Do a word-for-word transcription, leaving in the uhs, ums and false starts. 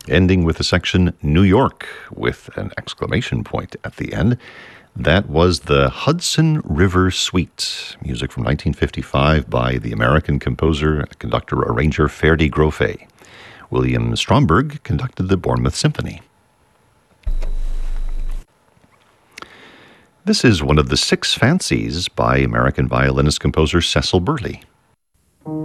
ending with the section New York with an exclamation point at the end. That was the Hudson River Suite, music from nineteen fifty-five by the American composer, conductor, arranger Ferdi Grofé. William Stromberg conducted the Bournemouth Symphony. This is one of the six fancies by American violinist-composer Cecil Burley.